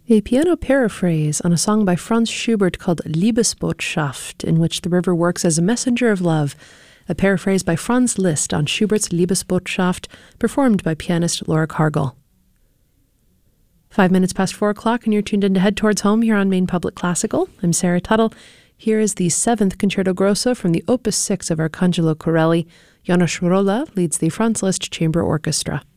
A piano paraphrase on a song by Franz Schubert called Liebesbotschaft, in which the river works as a messenger of love. A paraphrase by Franz Liszt on Schubert's Liebesbotschaft, performed by pianist Laura Cargill. 5 minutes past 4 o'clock, and you're tuned in to Head Towards Home here on Maine Public Classical. I'm Sarah Tuttle. Here is the 7th Concerto Grosso from the Opus 6 of Arcangelo Corelli. Janos Rolla leads the Franz Liszt Chamber Orchestra.